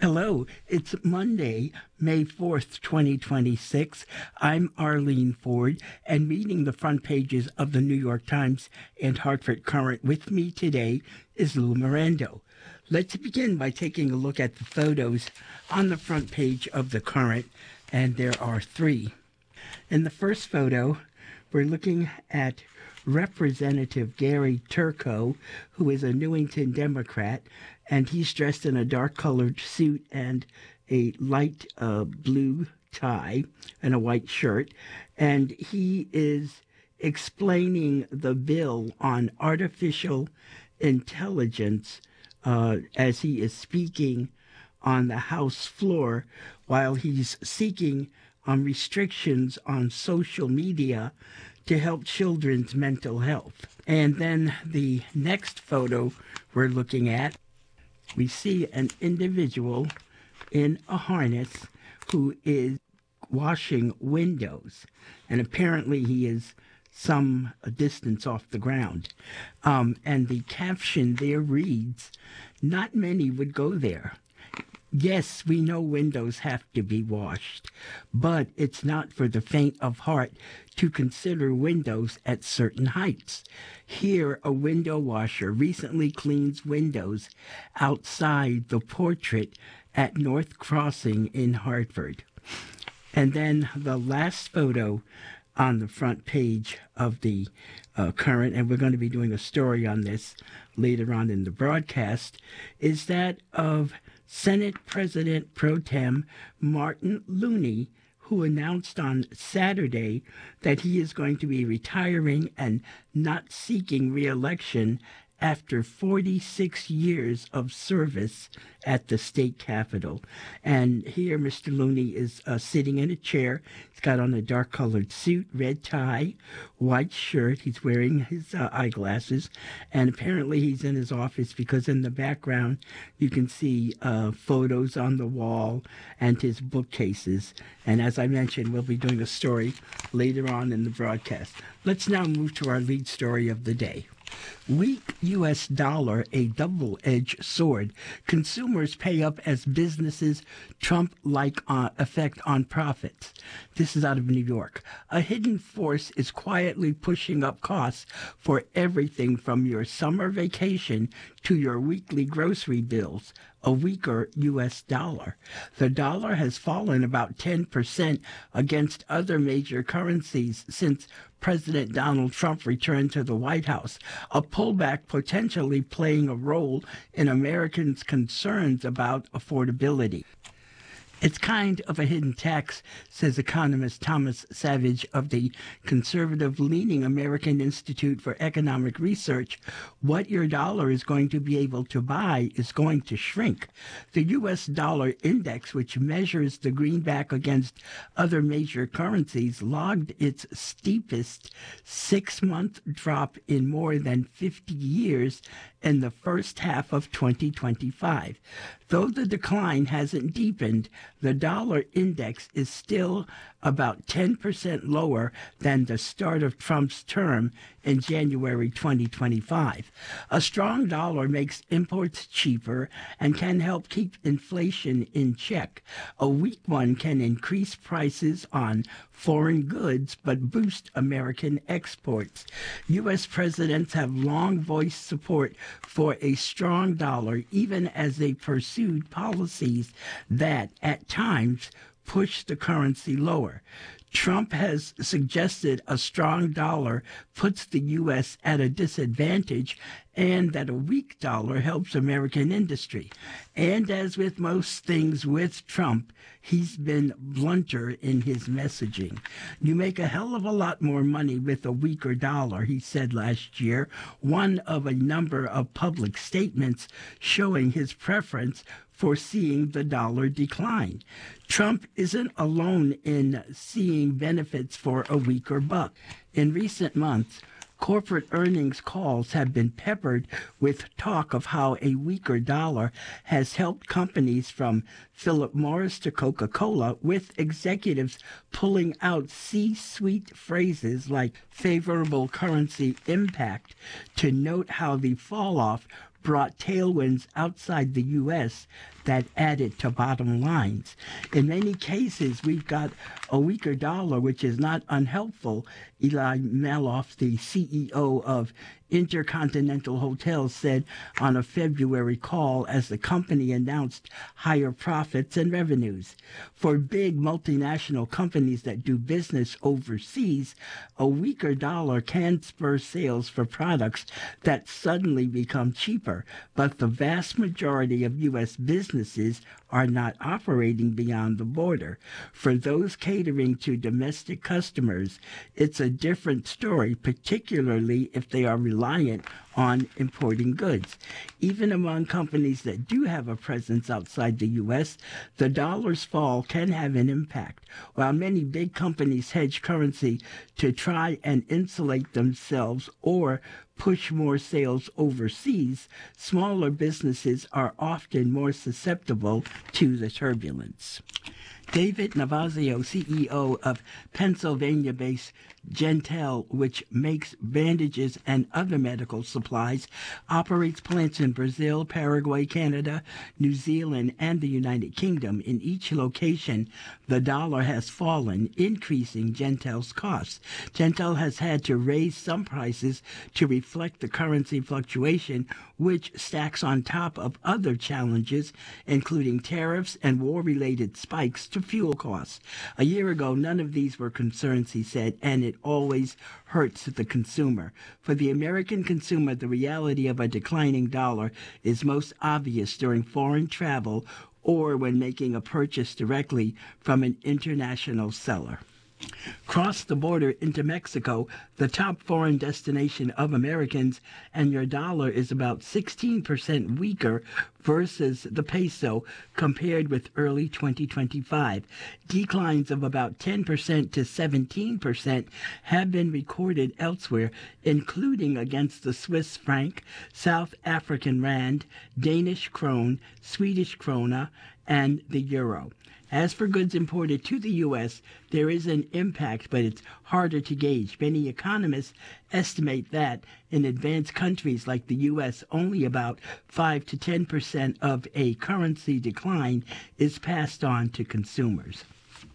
Hello, it's Monday, May 4th, 2026. I'm Arlene Ford, and reading the front pages of the New York Times and Hartford Courant with me today is Lou Mirando. Let's begin by taking a look at the photos on the front page of the Courant, and there are three. In the first photo, we're looking at Representative Gary Turco, who is a Newington Democrat, and he's dressed in a dark-colored suit and a light blue tie and a white shirt, and he is explaining the bill on artificial intelligence as he is speaking on the House floor while he's seeking restrictions on social media to help children's mental health. And then the next photo we're looking at, we see an individual in a harness who is washing windows. And apparently he is some distance off the ground. And the caption there reads, "Not many would go there." Yes, we know windows have to be washed, but it's not for the faint of heart to consider windows at certain heights. Here, a window washer recently cleans windows outside the Portrait at North Crossing in Hartford. And then the last photo on the front page of the Courant, and we're going to be doing a story on this later on in the broadcast, is that of Senate President Pro Tem Martin Looney, who announced on Saturday that he is going to be retiring and not seeking re-election after 46 years of service at the state capitol. And here Mr. Looney is sitting in a chair. He's got on a dark-colored suit, red tie, white shirt. He's wearing his eyeglasses, and apparently he's in his office because in the background you can see photos on the wall and his bookcases. And as I mentioned, we'll be doing a story later on in the broadcast. Let's now move to our lead story of the day. Weak U.S. dollar, a double-edged sword. Consumers pay up as businesses Trump-like effect on profits. This is out of New York. A hidden force is quietly pushing up costs for everything from your summer vacation to your weekly grocery bills. A weaker U.S. dollar. The dollar has fallen about 10% against other major currencies since President Donald Trump returned to the White House, a pullback potentially playing a role in Americans' concerns about affordability. It's kind of a hidden tax, says economist Thomas Savage of the conservative-leaning American Institute for Economic Research. What your dollar is going to be able to buy is going to shrink. The U.S. dollar index, which measures the greenback against other major currencies, logged its steepest six-month drop in more than 50 years in the first half of 2025. Though the decline hasn't deepened, the dollar index is still about 10% lower than the start of Trump's term in January 2025. A strong dollar makes imports cheaper and can help keep inflation in check. A weak one can increase prices on foreign goods but boost American exports. U.S. presidents have long voiced support for a strong dollar, even as they pursued policies that, at times, push the currency lower. Trump has suggested a strong dollar puts the U.S. at a disadvantage and that a weak dollar helps American industry. And as with most things with Trump, he's been blunter in his messaging. You make a hell of a lot more money with a weaker dollar, he said last year, one of a number of public statements showing his preference for seeing the dollar decline. Trump isn't alone in seeing benefits for a weaker buck. In recent months, corporate earnings calls have been peppered with talk of how a weaker dollar has helped companies from Philip Morris to Coca-Cola, with executives pulling out C-suite phrases like favorable currency impact to note how the fall-off brought tailwinds outside the U.S. that added to bottom lines. In many cases, we've got a weaker dollar, which is not unhelpful. Eli Maloff, the CEO of Intercontinental Hotels, said on a February call as the company announced higher profits and revenues. For big multinational companies that do business overseas, a weaker dollar can spur sales for products that suddenly become cheaper, but the vast majority of U.S. businesses are not operating beyond the border. For those catering to domestic customers, it's a different story, particularly if they are reliant on importing goods. Even among companies that do have a presence outside the U.S., the dollar's fall can have an impact. While many big companies hedge currency to try and insulate themselves or push more sales overseas, smaller businesses are often more susceptible to the turbulence. David Navazio, CEO of Pennsylvania-based Gentel, which makes bandages and other medical supplies, operates plants in Brazil, Paraguay, Canada, New Zealand, and the United Kingdom. In each location, the dollar has fallen, increasing Gentel's costs. Gentel has had to raise some prices to reflect the currency fluctuation, which stacks on top of other challenges, including tariffs and war-related spikes to fuel costs. A year ago, none of these were concerns, he said, and it always hurts the consumer. For the American consumer, the reality of a declining dollar is most obvious during foreign travel or when making a purchase directly from an international seller. Cross the border into Mexico, the top foreign destination of Americans, and your dollar is about 16% weaker versus the peso compared with early 2025. Declines of about 10% to 17% have been recorded elsewhere, including against the Swiss franc, South African rand, Danish krone, Swedish krona, and the euro. As for goods imported to the U.S., there is an impact, but it's harder to gauge. Many economists estimate that in advanced countries like the U.S., only about 5 to 10% of a currency decline is passed on to consumers.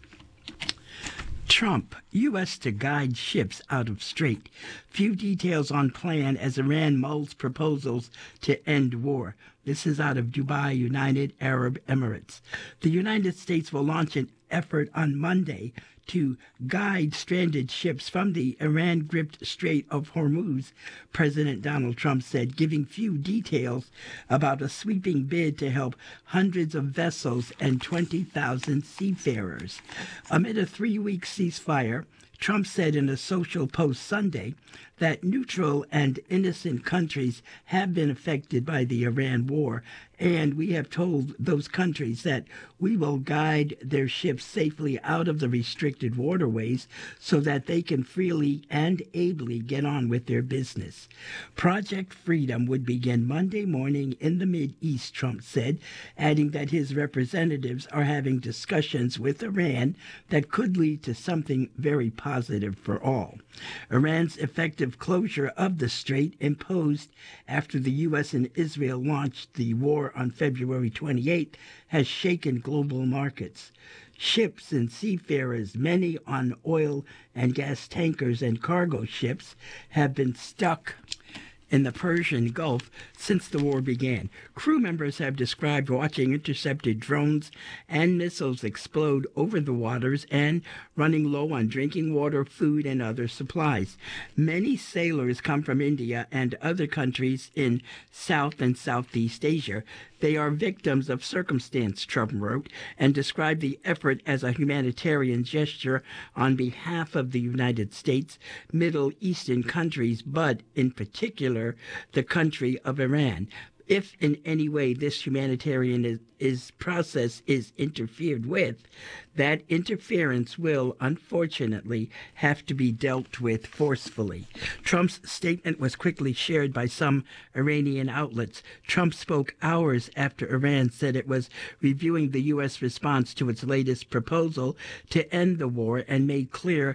Trump, U.S. to guide ships out of strait. Few details on plan as Iran mulls proposals to end war. This is out of Dubai, United Arab Emirates. The United States will launch an effort on Monday to guide stranded ships from the Iran-gripped Strait of Hormuz, President Donald Trump said, giving few details about a sweeping bid to help hundreds of vessels and 20,000 seafarers. Amid a 3-week ceasefire, Trump said in a social post Sunday that neutral and innocent countries have been affected by the Iran war, and we have told those countries that we will guide their ships safely out of the restricted waterways so that they can freely and ably get on with their business. Project Freedom would begin Monday morning in the Mideast, Trump said, adding that his representatives are having discussions with Iran that could lead to something very positive for all. Iran's effective closure of the strait, imposed after the U.S. and Israel launched the war on February 28, has shaken global markets. Ships and seafarers, many on oil and gas tankers and cargo ships, have been stuck in the Persian Gulf since the war began. Crew members have described watching intercepted drones and missiles explode over the waters and running low on drinking water, food, and other supplies. Many sailors come from India and other countries in South and Southeast Asia. They are victims of circumstance, Trump wrote, and described the effort as a humanitarian gesture on behalf of the United States, Middle Eastern countries, but in particular the country of Iran. If in any way this humanitarian process is interfered with, that interference will, unfortunately, have to be dealt with forcefully. Trump's statement was quickly shared by some Iranian outlets. Trump spoke hours after Iran said it was reviewing the U.S. response to its latest proposal to end the war and made clear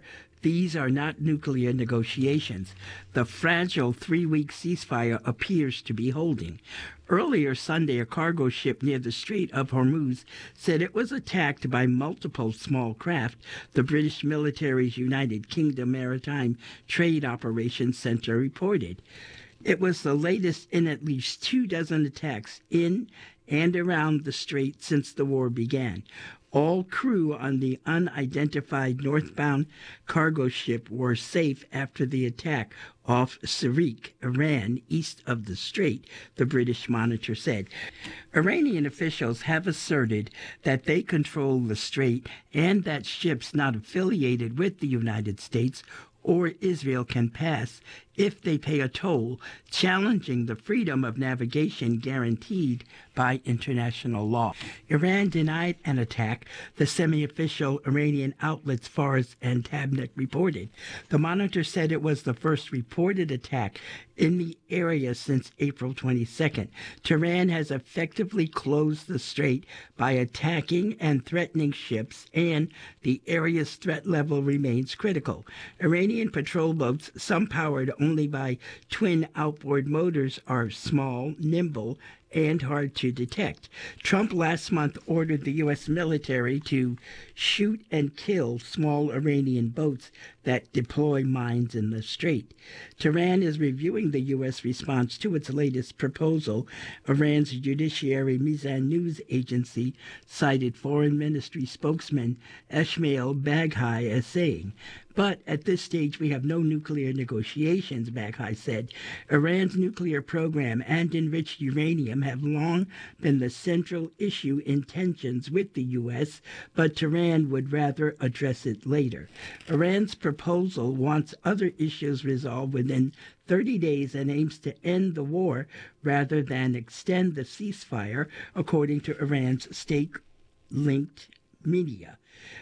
These are not nuclear negotiations. The fragile 3-week ceasefire appears to be holding. Earlier Sunday, a cargo ship near the Strait of Hormuz said it was attacked by multiple small craft, the British military's United Kingdom Maritime Trade Operations Centre reported. It was the latest in at least 24 attacks in and around the strait since the war began. All crew on the unidentified northbound cargo ship were safe after the attack off Sirik, Iran, east of the strait, the British Monitor said. Iranian officials have asserted that they control the strait and that ships not affiliated with the United States or Israel can pass if they pay a toll, challenging the freedom of navigation guaranteed by international law. Iran denied an attack, the semi-official Iranian outlets Fars and Tabnet reported. The Monitor said it was the first reported attack in the area since April 22nd. Tehran has effectively closed the strait by attacking and threatening ships, and the area's threat level remains critical. Iranian patrol boats, some powered only by twin outboard motors, are small, nimble, and hard to detect. Trump last month ordered the U.S. military to shoot and kill small Iranian boats that deploy mines in the strait. Tehran is reviewing the U.S. response to its latest proposal. Iran's judiciary Mizan news agency cited Foreign Ministry spokesman Esmail Baghai as saying, "But at this stage, we have no nuclear negotiations," Baghai said. Iran's nuclear program and enriched uranium have long been the central issue in tensions with the U.S., but Tehran would rather address it later. Iran's proposal wants other issues resolved within 30 days and aims to end the war rather than extend the ceasefire, according to Iran's state-linked media.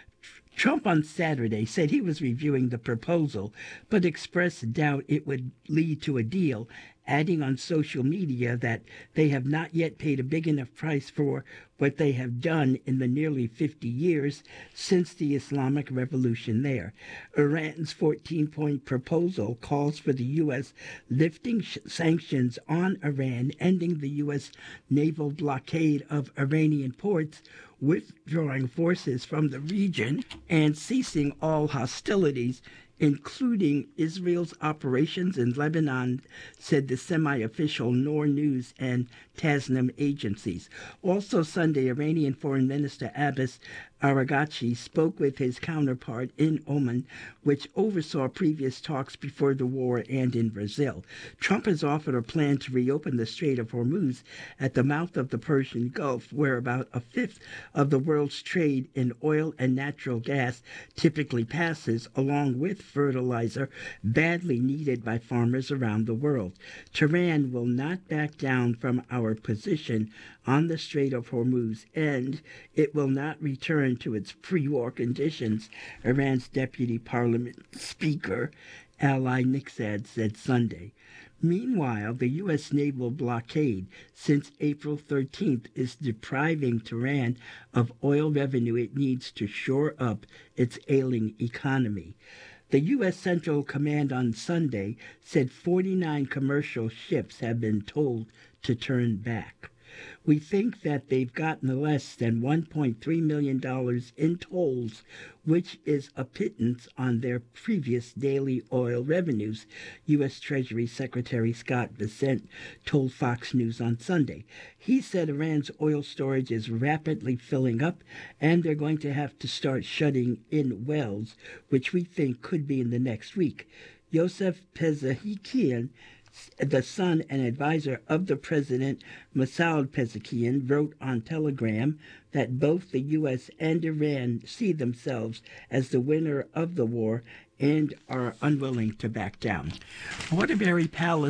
Trump on Saturday said he was reviewing the proposal, but expressed doubt it would lead to a deal, adding on social media that they have not yet paid a big enough price for what they have done in the nearly 50 years since the Islamic Revolution there. Iran's 14-point proposal calls for the U.S. lifting sanctions on Iran, ending the U.S. naval blockade of Iranian ports, withdrawing forces from the region, and ceasing all hostilities, including Israel's operations in Lebanon, said the semi-official Noor News and Tasnim agencies. Also Sunday, Iranian Foreign Minister Abbas Araghchi spoke with his counterpart in Oman, which oversaw previous talks before the war, and in Brazil. Trump has offered a plan to reopen the Strait of Hormuz at the mouth of the Persian Gulf, where about a fifth of the world's trade in oil and natural gas typically passes, along with fertilizer badly needed by farmers around the world. Tehran will not back down from our position on the Strait of Hormuz, and it will not return to its pre-war conditions, Iran's Deputy Parliament Speaker Ali Niksad said Sunday. Meanwhile, the U.S. naval blockade since April 13th is depriving Tehran of oil revenue it needs to shore up its ailing economy. The U.S. Central Command on Sunday said 49 commercial ships have been told to turn back. We think that they've gotten less than $1.3 million in tolls, which is a pittance on their previous daily oil revenues, U.S. Treasury Secretary Scott Bessent told Fox News on Sunday. He said Iran's oil storage is rapidly filling up, and they're going to have to start shutting in wells, which we think could be in the next week. Yosef Pezekian, the son and advisor of the president, Masoud Pezeshkian, wrote on Telegram that both the U.S. and Iran see themselves as the winner of the war and are unwilling to back down. Waterbury Palace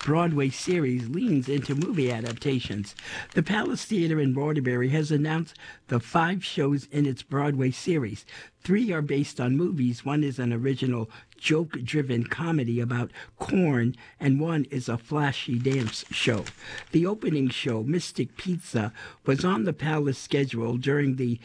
Broadway series leans into movie adaptations. The Palace Theater in Waterbury has announced the 5 shows in its Broadway series. 3 are based on movies. 1 is an original joke-driven comedy about corn, and 1 is a flashy dance show. The opening show, Mystic Pizza, was on the Palace schedule during the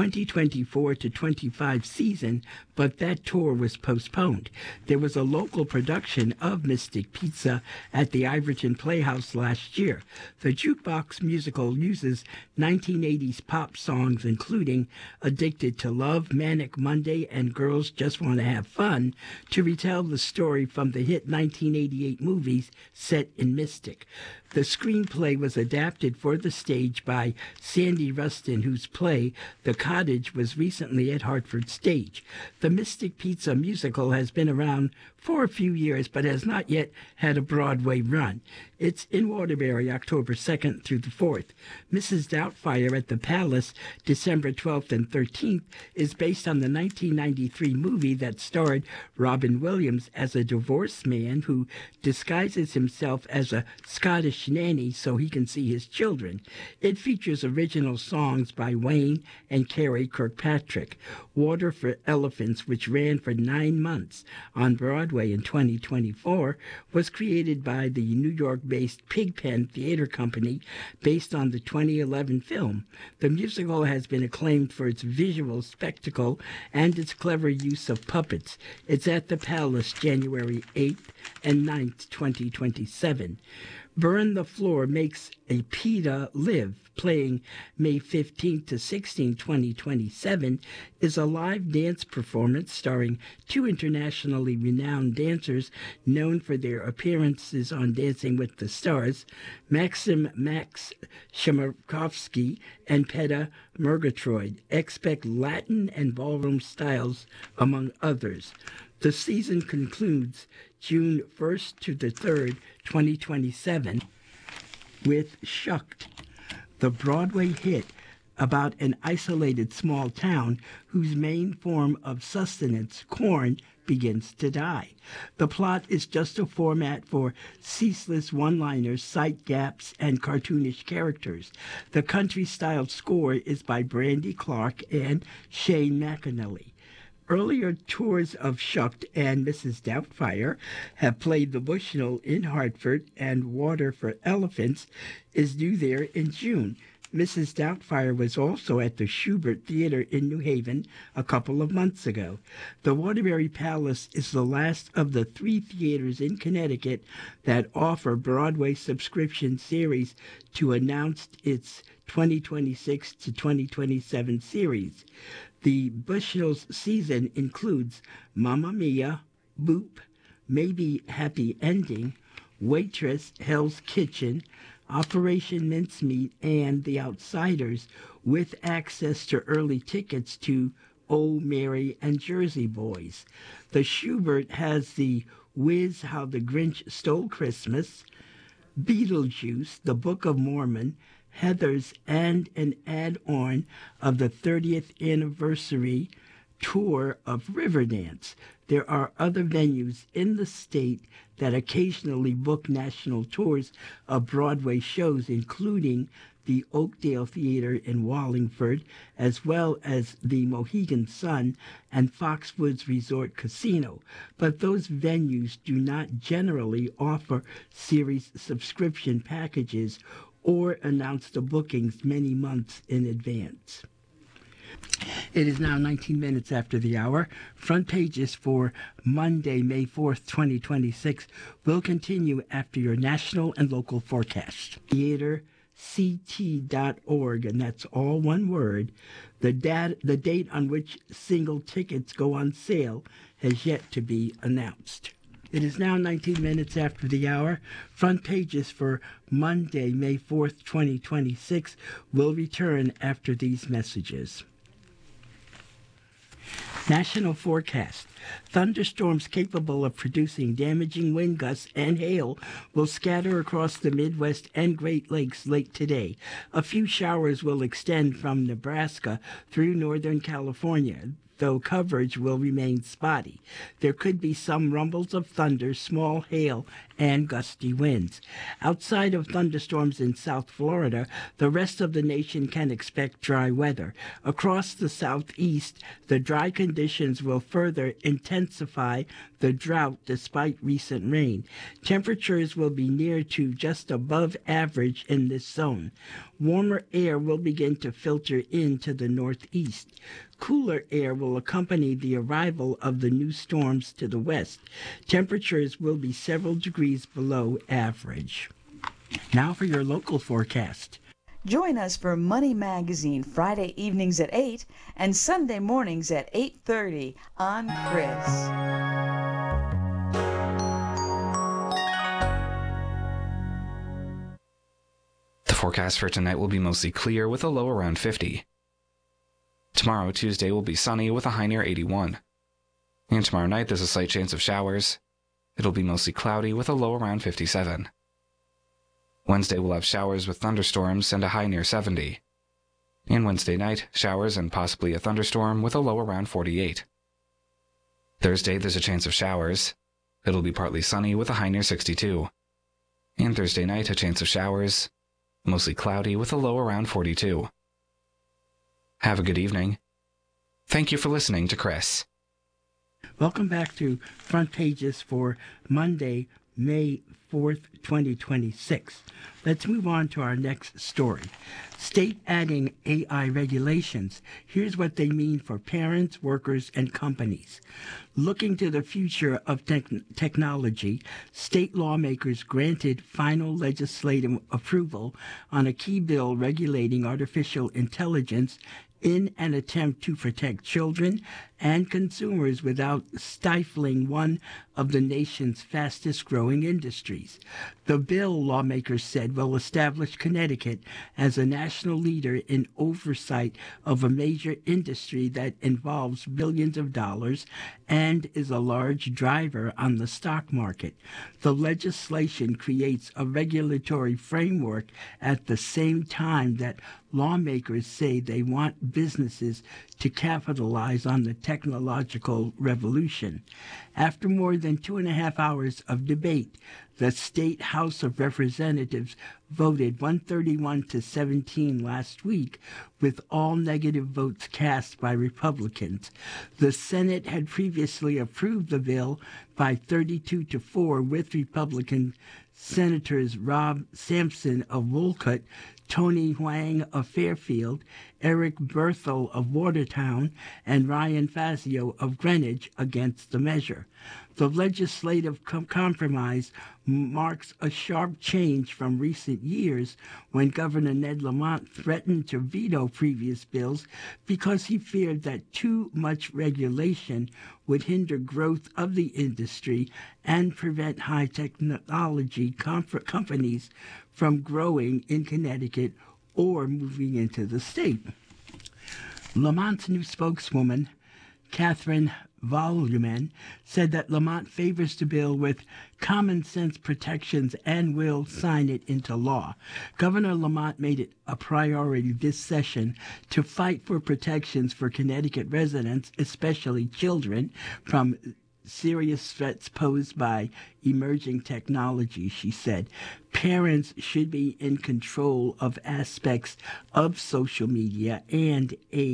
2024-25 season, but that tour was postponed. There was a local production of Mystic Pizza at the Iverton Playhouse last year. The jukebox musical uses 1980s pop songs, including Addicted to Love, Manic Monday, and Girls Just Want to Have Fun, to retell the story from the hit 1988 movies set in Mystic. The screenplay was adapted for the stage by Sandy Rustin, whose play, The Cottage, was recently at Hartford Stage. The Mystic Pizza musical has been around for a few years, but has not yet had a Broadway run. It's in Waterbury, October 2nd through the 4th. Mrs. Doubtfire at the Palace, December 12th and 13th, is based on the 1993 movie that starred Robin Williams as a divorced man who disguises himself as a Scottish nanny so he can see his children. It features original songs by Wayne and Carrie Kirkpatrick. Water for Elephants, which ran for 9 months on Broadway in 2024, was created by the New York-based Pigpen Theater Company based on the 2011 film. The musical has been acclaimed for its visual spectacle and its clever use of puppets. It's at the Palace January 8th and 9th, 2027. Burn the Floor makes a PETA live, playing May 15th to 16th, 2027, is a live dance performance starring 2 internationally renowned dancers known for their appearances on Dancing with the Stars, Maxim Max Shemakovsky and Peta Murgatroyd. Expect Latin and ballroom styles, among others. The season concludes June 1st to the 3rd, 2027, with Shucked, the Broadway hit about an isolated small town whose main form of sustenance, corn, begins to die. The plot is just a format for ceaseless one-liners, sight gaps, and cartoonish characters. The country-styled score is by Brandy Clark and Shane McAnally. Earlier tours of Shucked and Mrs. Doubtfire have played the Bushnell in Hartford, and Water for Elephants is due there in June. Mrs. Doubtfire was also at the Schubert Theater in New Haven a couple of months ago. The Waterbury Palace is the last of the 3 theaters in Connecticut that offer Broadway subscription series to announce its 2026 to 2027 series. The Bushnell's season includes Mamma Mia, Boop, Maybe Happy Ending, Waitress, Hell's Kitchen, Operation Mincemeat, and The Outsiders, with access to early tickets to Oh, Mary and Jersey Boys. The Schubert has the Wiz, How the Grinch Stole Christmas, Beetlejuice, The Book of Mormon, Heathers, and an add-on of the 30th anniversary tour of Riverdance. There are other venues in the state that occasionally book national tours of Broadway shows, including the Oakdale Theater in Wallingford, as well as the Mohegan Sun and Foxwoods Resort Casino. But those venues do not generally offer series subscription packages or announce the bookings many months in advance. It is now 19 minutes after the hour. Front pages for Monday, May 4th, 2026 will continue after your national and local forecast. TheaterCT.org, and that's all one word. The date on which single tickets go on sale has yet to be announced. It is now 19 minutes after the hour. Front pages for Monday, May 4th, 2026 will return after these messages. National forecast. Thunderstorms capable of producing damaging wind gusts and hail will scatter across the Midwest and Great Lakes late today. A few showers will extend from Nebraska through northern California, though coverage will remain spotty. There could be some rumbles of thunder, small hail, and gusty winds. Outside of thunderstorms in South Florida, the rest of the nation can expect dry weather. Across the southeast, the dry conditions will further intensify the drought despite recent rain. Temperatures will be near to just above average in this zone. Warmer air will begin to filter into the northeast. Cooler air will accompany the arrival of the new storms to the west. Temperatures will be several degrees below average. Now for your local forecast. Join us for Money Magazine Friday evenings at 8 and Sunday mornings at 8:30 on Chris. The forecast for tonight will be mostly clear with a low around 50. Tomorrow, Tuesday, will be sunny with a high near 81. And tomorrow night, there's a slight chance of showers. It'll be mostly cloudy with a low around 57. Wednesday, we'll have showers with thunderstorms and a high near 70. And Wednesday night, showers and possibly a thunderstorm with a low around 48. Thursday, there's a chance of showers. It'll be partly sunny with a high near 62. And Thursday night, a chance of showers. Mostly cloudy with a low around 42. Have a good evening. Thank you for listening to Chris. Welcome back to Front Pages for Monday, May 4th, 2026. Let's move on to our next story. State adding AI regulations. Here's what they mean for parents, workers, and companies. Looking to the future of technology, state lawmakers granted final legislative approval on a key bill regulating artificial intelligence in an attempt to protect children and consumers without stifling one of the nation's fastest-growing industries. The bill, lawmakers said, will establish Connecticut as a national leader in oversight of a major industry that involves billions of dollars and is a large driver on the stock market. The legislation creates a regulatory framework at the same time that lawmakers say they want businesses to capitalize on the technological revolution. After more than 2.5 hours of debate, the State House of Representatives voted 131 to 17 last week, with all negative votes cast by Republicans. The Senate had previously approved the bill by 32 to 4, with Republican Senators Rob Sampson of Wolcott, Tony Hwang of Fairfield, Eric Berthel of Watertown, and Ryan Fazio of Greenwich against the measure. The legislative compromise marks a sharp change from recent years when Governor Ned Lamont threatened to veto previous bills because he feared that too much regulation would hinder growth of the industry and prevent high technology companies from growing in Connecticut or moving into the state. Lamont's new spokeswoman, Catherine Volumen, said that Lamont favors the bill with common sense protections and will sign it into law. Governor Lamont made it a priority this session to fight for protections for Connecticut residents, especially children, from serious threats posed by emerging technology, she said. Parents should be in control of aspects of social media and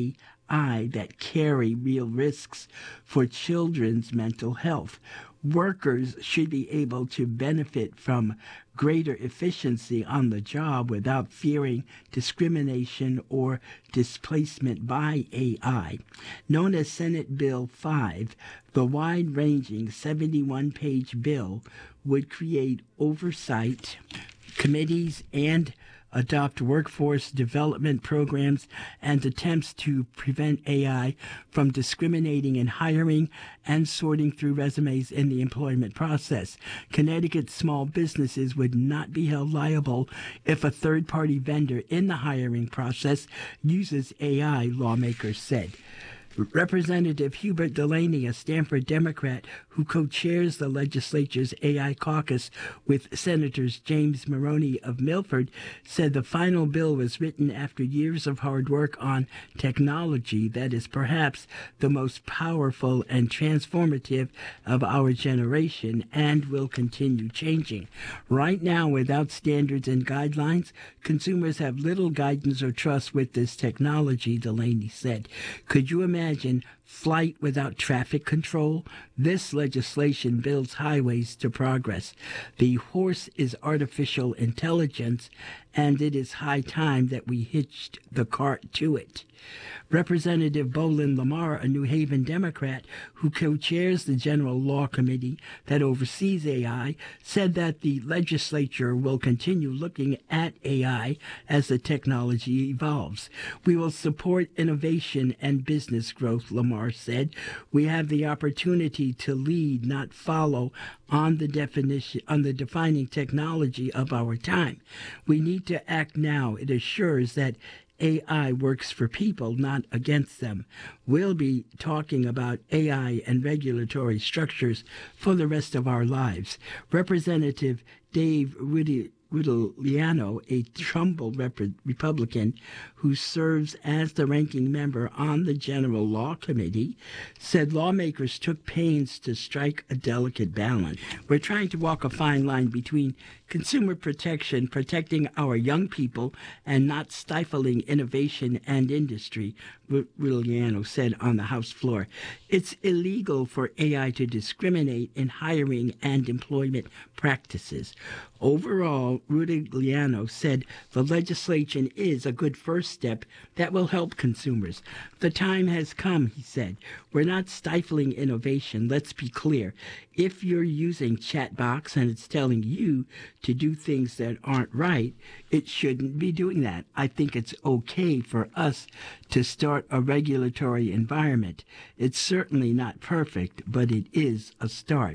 AI that carry real risks for children's mental health. Workers should be able to benefit from greater efficiency on the job without fearing discrimination or displacement by AI. Known as Senate Bill 5, the wide-ranging 71-page bill would create oversight committees and adopt workforce development programs and attempts to prevent AI from discriminating in hiring and sorting through resumes in the employment process. Connecticut's small businesses would not be held liable if a third-party vendor in the hiring process uses AI, lawmakers said. Representative Hubert Delaney, a Stanford Democrat who co-chairs the legislature's AI caucus with Senators James Maroney of Milford, said the final bill was written after years of hard work on technology that is perhaps the most powerful and transformative of our generation and will continue changing. Right now, without standards and guidelines, consumers have little guidance or trust with this technology, Delaney said. Could you imagine flight without traffic control? This legislation builds highways to progress. The horse is artificial intelligence, and it is high time that we hitched the cart to it. Representative Bolin Lamar, a New Haven Democrat who co-chairs the General Law Committee that oversees AI, said that the legislature will continue looking at AI as the technology evolves. We will support innovation and business growth, Lamar said. We have the opportunity to lead, not follow, on the defining technology of our time. We need to act now. It assures that AI works for people, not against them. We'll be talking about AI and regulatory structures for the rest of our lives. Representative Dave Riddleano, a Trumbull Republican who serves as the ranking member on the General Law Committee, said lawmakers took pains to strike a delicate balance. We're trying to walk a fine line between consumer protection, protecting our young people, and not stifling innovation and industry, Riddleano said on the House floor. It's illegal for AI to discriminate in hiring and employment practices. Overall, Riddleano said the legislation is a good first step that will help consumers. The time has come, he said. We're not stifling innovation. Let's be clear. If you're using Chatbox and it's telling you to do things that aren't right, it shouldn't be doing that. I think it's okay for us to start a regulatory environment. It's certainly not perfect, but it is a start.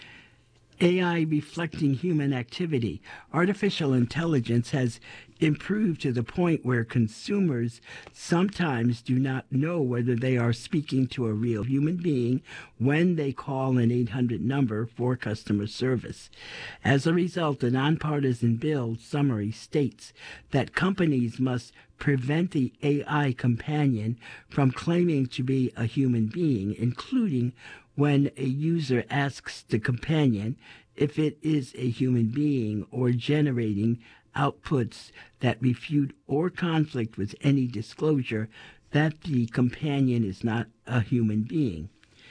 AI reflecting human activity. Artificial intelligence has improved to the point where consumers sometimes do not know whether they are speaking to a real human being when they call an 800 number for customer service. As a result, the nonpartisan bill summary states that companies must prevent the AI companion from claiming to be a human being, including when a user asks the companion if it is a human being, or generating outputs that refute or conflict with any disclosure that the companion is not a human being.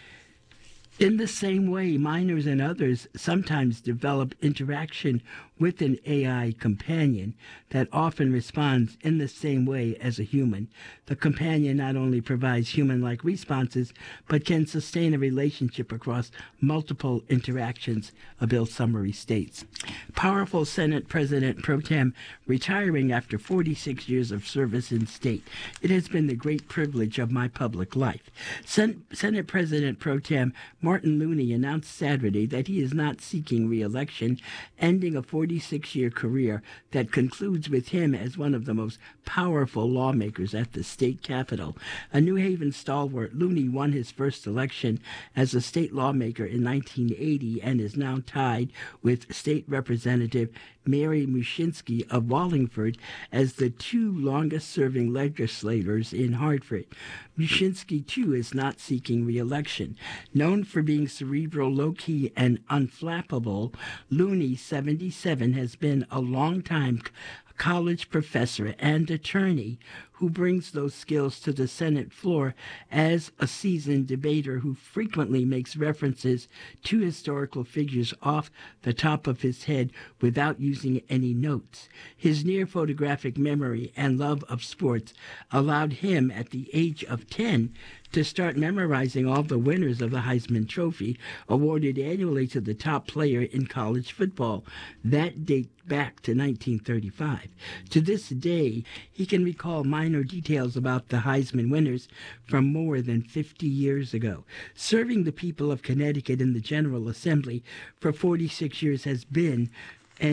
In the same way, minors and others sometimes develop interaction with an AI companion that often responds in the same way as a human. The companion not only provides human-like responses, but can sustain a relationship across multiple interactions, a bill summary states. Powerful Senate President Pro Tem retiring after 46 years of service in state. It has been the great privilege of my public life. Senate President Pro Tem Martin Looney announced Saturday that he is not seeking re-election, ending a 46-year career that concludes with him as one of the most powerful lawmakers at the state capitol. A New Haven stalwart, Looney won his first election as a state lawmaker in 1980 and is now tied with State Representative Mary Mushinski of Wallingford as the two longest-serving legislators in Hartford. Mushinski, too, is not seeking re-election. Known for being cerebral, low-key, and unflappable, Looney, 77, has been a long-time college professor and attorney who brings those skills to the Senate floor as a seasoned debater who frequently makes references to historical figures off the top of his head without using any notes. His near photographic memory and love of sports allowed him at the age of 10 to start memorizing all the winners of the Heisman Trophy, awarded annually to the top player in college football. That dates back to 1935. To this day, he can recall minor details about the Heisman winners from more than 50 years ago. Serving the people of Connecticut in the General Assembly for 46 years has been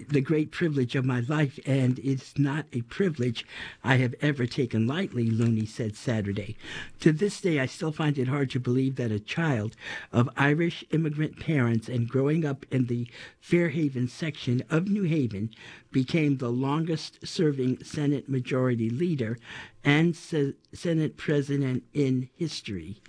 the great privilege of my life, and it's not a privilege I have ever taken lightly, Looney said Saturday. To this day, I still find it hard to believe that a child of Irish immigrant parents and growing up in the Fairhaven section of New Haven became the longest-serving Senate Majority Leader and Senate President in history.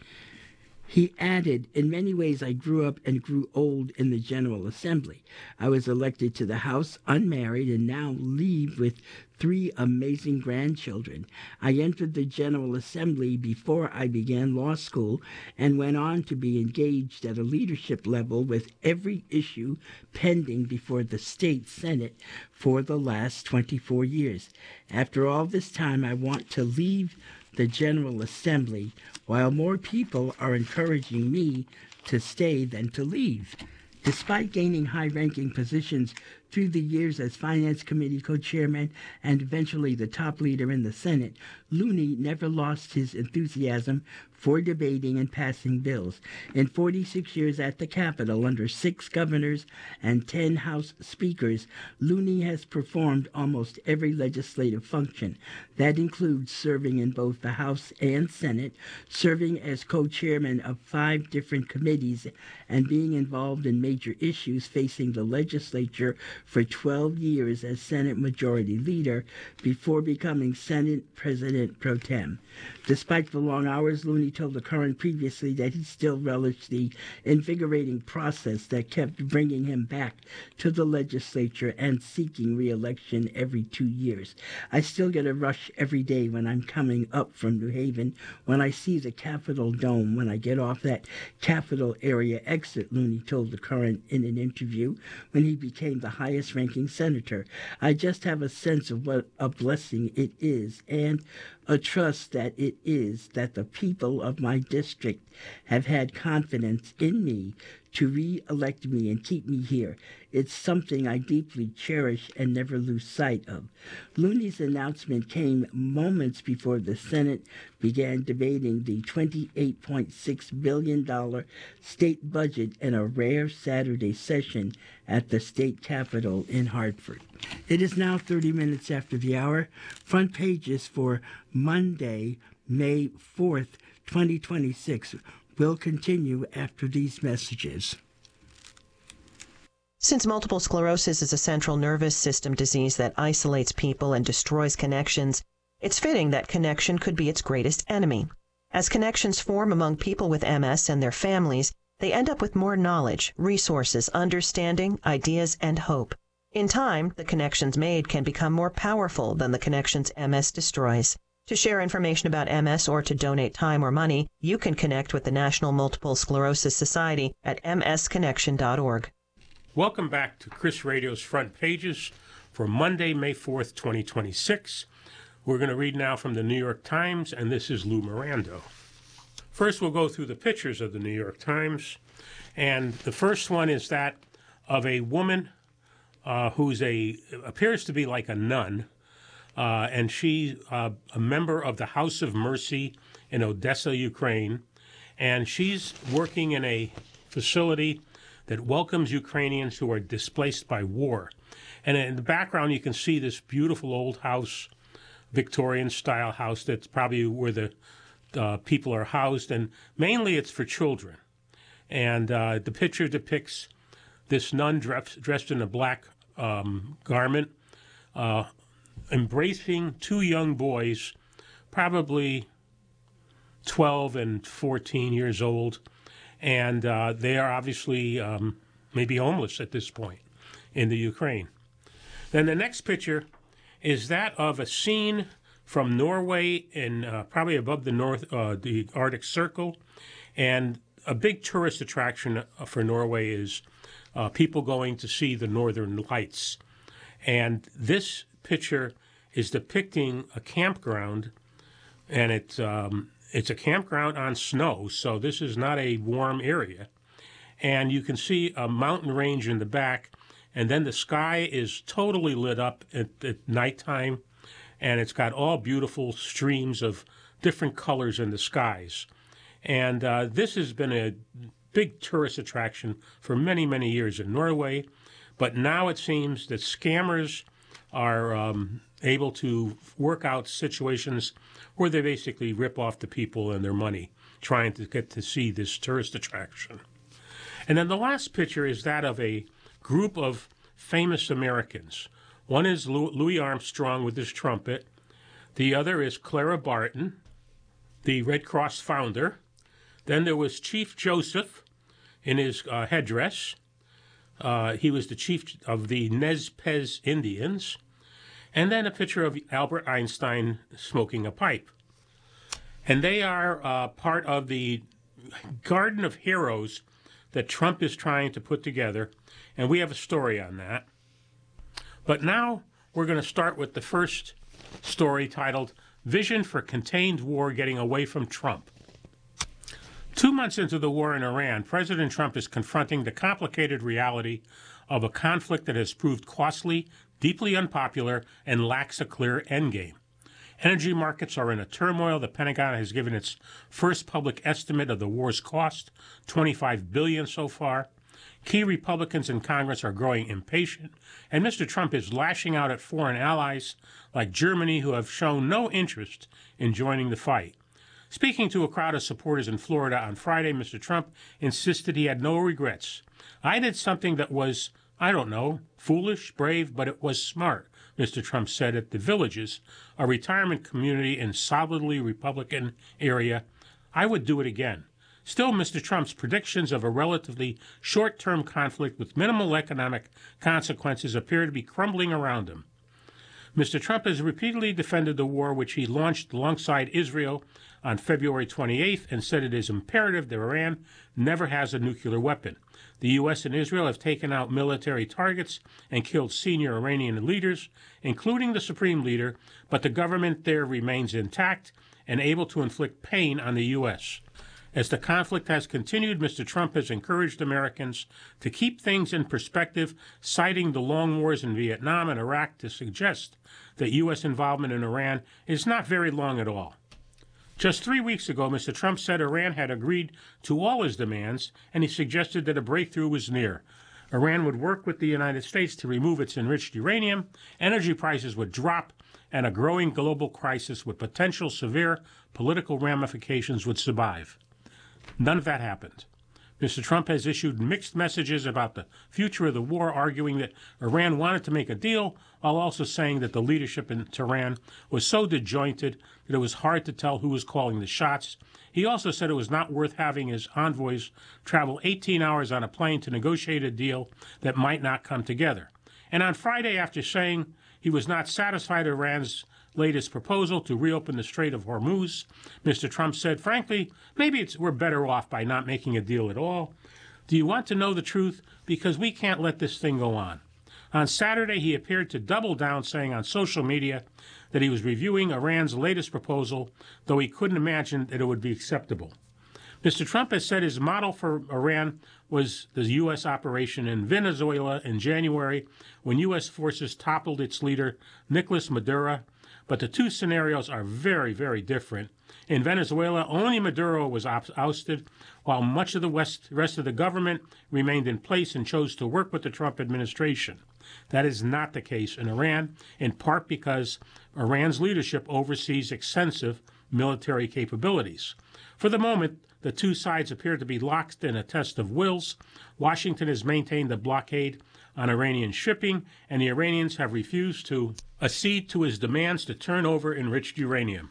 He added, in many ways, I grew up and grew old in the General Assembly. I was elected to the House unmarried and now leave with 3 amazing grandchildren. I entered the General Assembly before I began law school and went on to be engaged at a leadership level with every issue pending before the state Senate for the last 24 years. After all this time, I want to leave the General Assembly, while more people are encouraging me to stay than to leave. Despite gaining high-ranking positions through the years as Finance Committee co-chairman and eventually the top leader in the Senate, Looney never lost his enthusiasm for debating and passing bills. In 46 years at the Capitol, under 6 governors and 10 House speakers, Looney has performed almost every legislative function. That includes serving in both the House and Senate, serving as co-chairman of 5 different committees, and being involved in major issues facing the legislature for 12 years as Senate Majority Leader before becoming Senate President pro tem. Despite the long hours, Looney told The Current previously that he still relished the invigorating process that kept bringing him back to the legislature and seeking re-election every 2 years. I still get a rush every day when I'm coming up from New Haven, when I see the Capitol Dome, when I get off that Capitol area exit, Looney told The Current in an interview when he became the highest-ranking senator. I just have a sense of what a blessing it is and a trust that it is that the people of my district have had confidence in me to re-elect me and keep me here. It's something I deeply cherish and never lose sight of. Looney's announcement came moments before the Senate began debating the $28.6 billion state budget in a rare Saturday session at the state capitol in Hartford. It is now 30 minutes after the hour. Front pages for Monday, May 4th, 2026 will continue after these messages. Since multiple sclerosis is a central nervous system disease that isolates people and destroys connections, it's fitting that connection could be its greatest enemy. As connections form among people with MS and their families, they end up with more knowledge, resources, understanding, ideas, and hope. In time, the connections made can become more powerful than the connections MS destroys. To share information about MS or to donate time or money, you can connect with the National Multiple Sclerosis Society at msconnection.org. Welcome back to Chris Radio's Front Pages for Monday, May 4th, 2026. We're going to read now from the New York Times, and this is Lou Mirando. First, we'll go through the pictures of the New York Times, and the first one is that of a woman who's appears to be like a nun, and she's a member of the House of Mercy in Odessa, Ukraine, and she's working in a facility that welcomes Ukrainians who are displaced by war. And in the background, you can see this beautiful old house, Victorian-style house, that's probably where the people are housed, and mainly it's for children. And the picture depicts this nun dressed in a black garment, embracing 2 young boys, probably 12 and 14 years old, and they are obviously maybe homeless at this point in the Ukraine. Then the next picture is that of a scene from Norway, in probably above the Arctic Circle, and a big tourist attraction for Norway is people going to see the Northern Lights. And this picture is depicting a campground, and it's a campground on snow, so this is not a warm area. And you can see a mountain range in the back, and then the sky is totally lit up at nighttime, and it's got all beautiful streams of different colors in the skies. And this has been a big tourist attraction for many, many years in Norway, But now it seems that scammers are able to work out situations where they basically rip off the people and their money, trying to get to see this tourist attraction. And then the last picture is that of a group of famous Americans. One is Louis Armstrong with his trumpet. The other is Clara Barton, the Red Cross founder. Then there was Chief Joseph in his headdress. He was the chief of the Nez Perce Indians. And then a picture of Albert Einstein smoking a pipe. And they are part of the Garden of Heroes that Trump is trying to put together, and we have a story on that. But now we're going to start with the first story titled, Vision for Contained War Getting Away from Trump. 2 months into the war in Iran, President Trump is confronting the complicated reality of a conflict that has proved costly, deeply unpopular, and lacks a clear endgame. Energy markets are in a turmoil. The Pentagon has given its first public estimate of the war's cost, $25 billion so far. Key Republicans in Congress are growing impatient, and Mr. Trump is lashing out at foreign allies like Germany, who have shown no interest in joining the fight. Speaking to a crowd of supporters in Florida on Friday, Mr. Trump insisted he had no regrets. I did something that was, I don't know, foolish, brave, but it was smart, Mr. Trump said at the Villages, a retirement community in solidly Republican area. I would do it again. Still, Mr. Trump's predictions of a relatively short-term conflict with minimal economic consequences appear to be crumbling around him. Mr. Trump has repeatedly defended the war, which he launched alongside Israel on February 28th, and said it is imperative that Iran never has a nuclear weapon. The U.S. and Israel have taken out military targets and killed senior Iranian leaders, including the supreme leader, but the government there remains intact and able to inflict pain on the U.S. As the conflict has continued, Mr. Trump has encouraged Americans to keep things in perspective, citing the long wars in Vietnam and Iraq to suggest that U.S. involvement in Iran is not very long at all. Just 3 weeks ago, Mr. Trump said Iran had agreed to all his demands, and he suggested that a breakthrough was near. Iran would work with the United States to remove its enriched uranium, energy prices would drop, and a growing global crisis with potential severe political ramifications would survive. None of that happened. Mr. Trump has issued mixed messages about the future of the war, arguing that Iran wanted to make a deal, while also saying that the leadership in Tehran was so disjointed that it was hard to tell who was calling the shots. He also said it was not worth having his envoys travel 18 hours on a plane to negotiate a deal that might not come together. And on Friday, after saying he was not satisfied with Iran's latest proposal to reopen the Strait of Hormuz, Mr. Trump said, frankly, maybe we're better off by not making a deal at all. Do you want to know the truth? Because we can't let this thing go on. On Saturday, he appeared to double down, saying on social media that he was reviewing Iran's latest proposal, though he couldn't imagine that it would be acceptable. Mr. Trump has said his model for Iran was the U.S. operation in Venezuela in January, when U.S. forces toppled its leader, Nicolas Maduro. But the two scenarios are very, very different. In Venezuela, only Maduro was ousted, while much of the rest of the government remained in place and chose to work with the Trump administration. That is not the case in Iran, in part because Iran's leadership oversees extensive military capabilities. For the moment, the two sides appear to be locked in a test of wills. Washington has maintained a blockade on Iranian shipping, and the Iranians have refused to accede to his demands to turn over enriched uranium.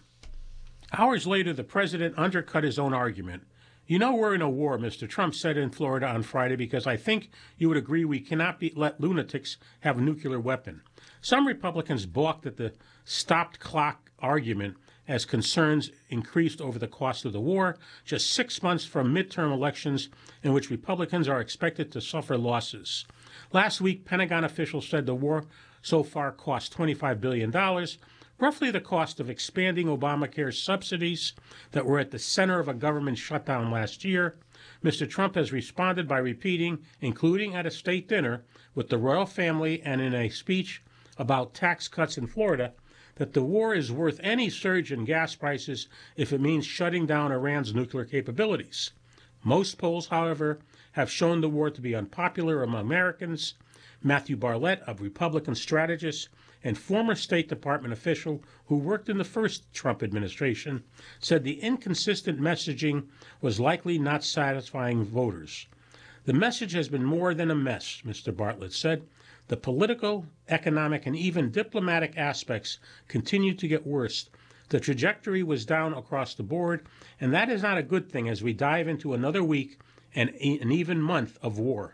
Hours later, the president undercut his own argument. You know we're in a war, Mr. Trump said in Florida on Friday, because I think you would agree we cannot let lunatics have a nuclear weapon. Some Republicans balked at the stopped clock argument as concerns increased over the cost of the war, just 6 months from midterm elections in which Republicans are expected to suffer losses. Last week, Pentagon officials said the war so far cost $25 billion, roughly the cost of expanding Obamacare's subsidies that were at the center of a government shutdown last year. Mr. Trump has responded by repeating, including at a state dinner with the royal family and in a speech about tax cuts in Florida, that the war is worth any surge in gas prices if it means shutting down Iran's nuclear capabilities. Most polls, however, have shown the war to be unpopular among Americans. Matthew Bartlett, a Republican strategist and former State Department official who worked in the first Trump administration, said the inconsistent messaging was likely not satisfying voters. The message has been more than a mess, Mr. Bartlett said. The political, economic, and even diplomatic aspects continue to get worse. The trajectory was down across the board, and that is not a good thing as we dive into another week and an even month of war.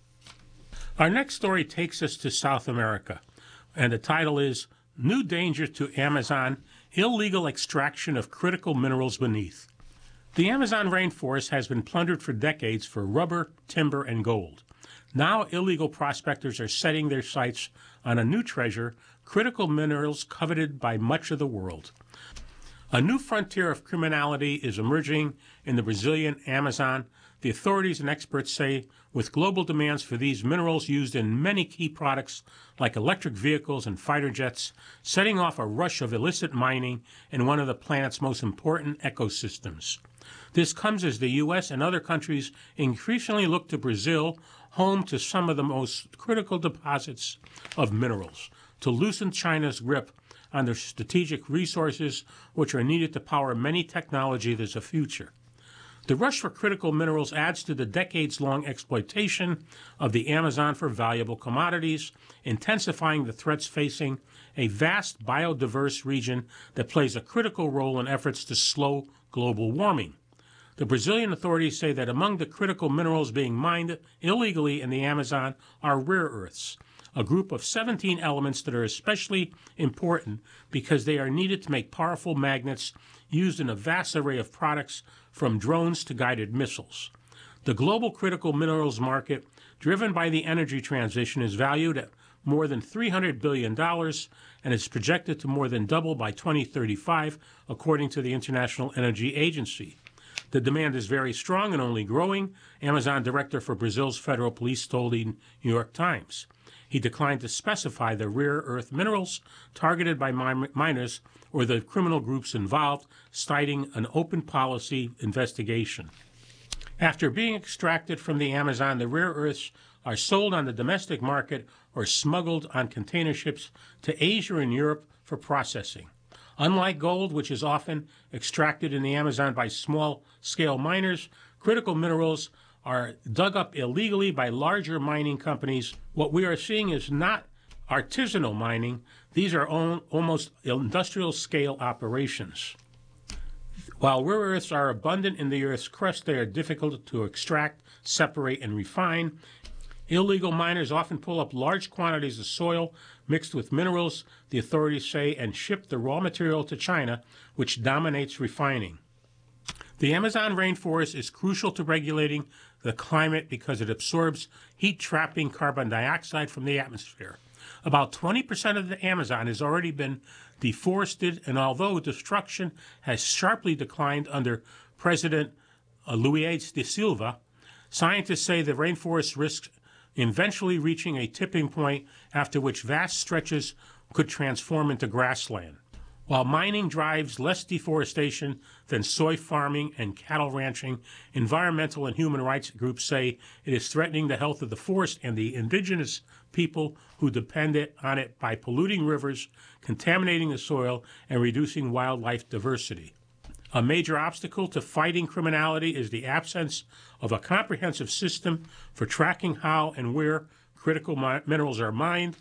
Our next story takes us to South America, and the title is New Danger to Amazon, Illegal Extraction of Critical Minerals Beneath. The Amazon rainforest has been plundered for decades for rubber, timber, and gold. Now illegal prospectors are setting their sights on a new treasure, critical minerals coveted by much of the world. A new frontier of criminality is emerging in the Brazilian Amazon. The authorities and experts say with global demands for these minerals used in many key products like electric vehicles and fighter jets, setting off a rush of illicit mining in one of the planet's most important ecosystems. This comes as the U.S. and other countries increasingly look to Brazil, home to some of the most critical deposits of minerals, to loosen China's grip on their strategic resources, which are needed to power many technologies of the future. The rush for critical minerals adds to the decades-long exploitation of the Amazon for valuable commodities, intensifying the threats facing a vast biodiverse region that plays a critical role in efforts to slow global warming. The Brazilian authorities say that among the critical minerals being mined illegally in the Amazon are rare earths, a group of 17 elements that are especially important because they are needed to make powerful magnets used in a vast array of products from drones to guided missiles. The global critical minerals market, driven by the energy transition, is valued at more than $300 billion and is projected to more than double by 2035, according to the International Energy Agency. The demand is very strong and only growing, Amazon director for Brazil's federal police told the New York Times. He declined to specify the rare earth minerals targeted by miners or the criminal groups involved, citing an open policy investigation. After being extracted from the Amazon, the rare earths are sold on the domestic market or smuggled on container ships to Asia and Europe for processing. Unlike gold, which is often extracted in the Amazon by small-scale miners, critical minerals are dug up illegally by larger mining companies. What we are seeing is not artisanal mining. These are almost industrial-scale operations. While rare earths are abundant in the Earth's crust, they are difficult to extract, separate, and refine. Illegal miners often pull up large quantities of soil mixed with minerals, the authorities say, and ship the raw material to China, which dominates refining. The Amazon rainforest is crucial to regulating the climate because it absorbs heat-trapping carbon dioxide from the atmosphere. About 20% of the Amazon has already been deforested, and although destruction has sharply declined under President Luiz da Silva, scientists say the rainforest risks eventually reaching a tipping point after which vast stretches could transform into grassland. While mining drives less deforestation than soy farming and cattle ranching, environmental and human rights groups say it is threatening the health of the forest and the indigenous people who depend on it by polluting rivers, contaminating the soil, and reducing wildlife diversity. A major obstacle to fighting criminality is the absence of a comprehensive system for tracking how and where critical minerals are mined.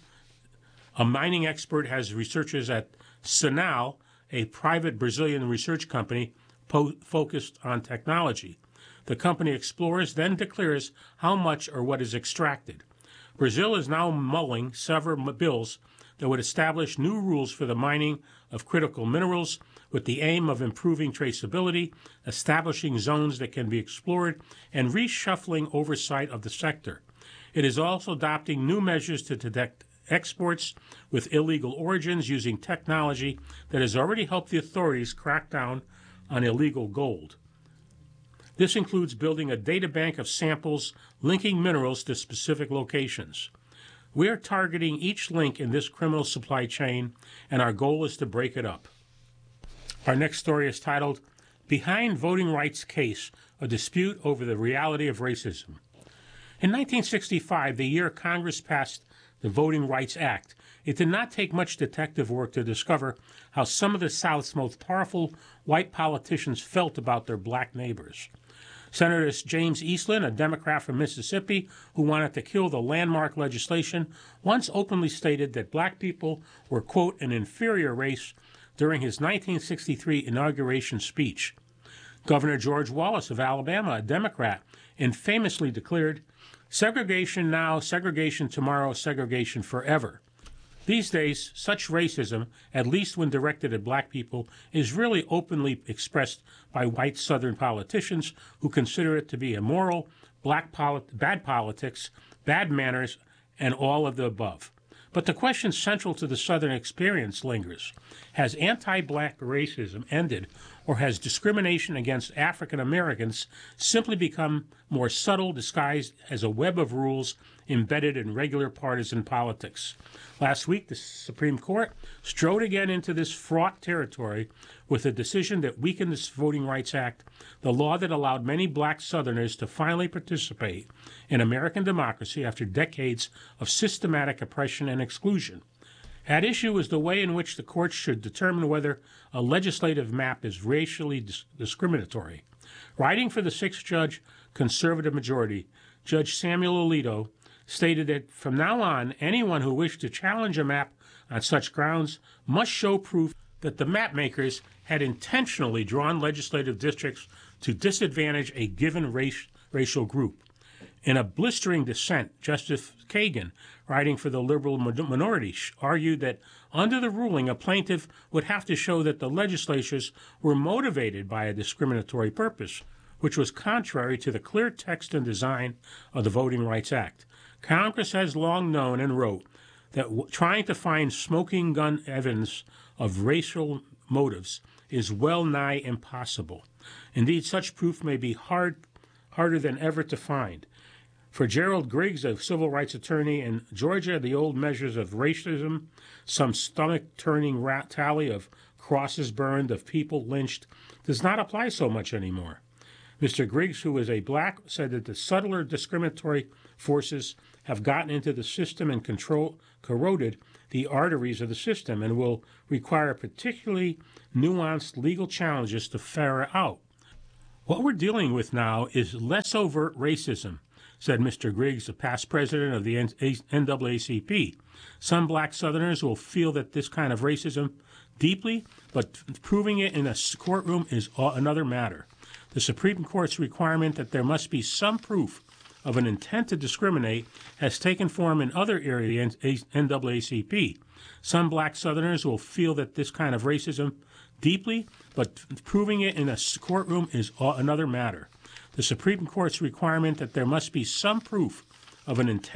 A mining expert has researchers at Sinal, a private Brazilian research company focused on technology. The company explores, then declares how much or what is extracted. Brazil is now mulling several bills that would establish new rules for the mining of critical minerals with the aim of improving traceability, establishing zones that can be explored, and reshuffling oversight of the sector. It is also adopting new measures to detect exports with illegal origins using technology that has already helped the authorities crack down on illegal gold. This includes building a data bank of samples linking minerals to specific locations. We are targeting each link in this criminal supply chain, and our goal is to break it up. Our next story is titled, Behind Voting Rights Case, a Dispute Over the Reality of Racism. In 1965, the year Congress passed the Voting Rights Act. It did not take much detective work to discover how some of the South's most powerful white politicians felt about their black neighbors. Senator James Eastland, a Democrat from Mississippi who wanted to kill the landmark legislation, once openly stated that black people were, quote, an inferior race during his 1963 inauguration speech. Governor George Wallace of Alabama, a Democrat, infamously declared, "Segregation now, segregation tomorrow, segregation forever." These days, such racism, at least when directed at black people, is really openly expressed by white Southern politicians who consider it to be immoral, bad politics, bad manners, and all of the above. But the question central to the Southern experience lingers. Has anti-black racism ended, or has discrimination against African Americans simply become more subtle, disguised as a web of rules embedded in regular partisan politics? Last week, the Supreme Court strode again into this fraught territory with a decision that weakened the Voting Rights Act, the law that allowed many black Southerners to finally participate in American democracy after decades of systematic oppression and exclusion. At issue is the way in which the courts should determine whether a legislative map is racially discriminatory. Writing for the six-judge conservative majority, Judge Samuel Alito stated that from now on, anyone who wished to challenge a map on such grounds must show proof that the map makers had intentionally drawn legislative districts to disadvantage a given racial group. In a blistering dissent, Justice Kagan, writing for the liberal minority, argued that under the ruling, a plaintiff would have to show that the legislatures were motivated by a discriminatory purpose, which was contrary to the clear text and design of the Voting Rights Act. Congress has long known and wrote that trying to find smoking gun evidence of racial motives is well nigh impossible. Indeed, such proof may be harder than ever to find. For Gerald Griggs, a civil rights attorney in Georgia, the old measures of racism, some stomach-turning tally of crosses burned, of people lynched, does not apply so much anymore. Mr. Griggs, who is a black, said that the subtler discriminatory forces have gotten into the system and corroded the arteries of the system and will require particularly nuanced legal challenges to ferret out. What we're dealing with now is less overt racism, said Mr. Griggs, a past president of the NAACP. Some black Southerners will feel that this kind of racism deeply, but proving it in a courtroom is another matter. The Supreme Court's requirement that there must be some proof of an intent to discriminate has taken form in other areas of the NAACP. Some black Southerners will feel that this kind of racism deeply, but proving it in a courtroom is another matter. The Supreme Court's requirement that there must be some proof of an intent